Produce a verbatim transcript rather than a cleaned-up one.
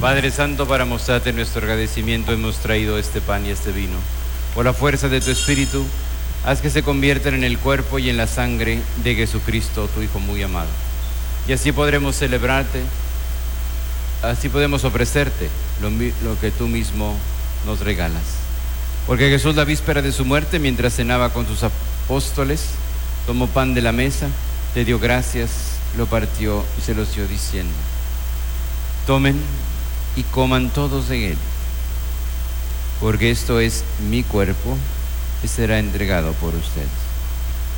Padre Santo, para mostrarte nuestro agradecimiento hemos traído este pan y este vino. Por la fuerza de tu Espíritu, haz que se conviertan en el cuerpo y en la sangre de Jesucristo, tu Hijo muy amado. Y así podremos celebrarte, así podemos ofrecerte lo, lo que tú mismo nos regalas. Porque Jesús, la víspera de su muerte, mientras cenaba con sus apóstoles, tomó pan de la mesa, te dio gracias, lo partió y se los dio diciendo: tomen y coman todos de él, porque esto es mi cuerpo que será entregado por ustedes.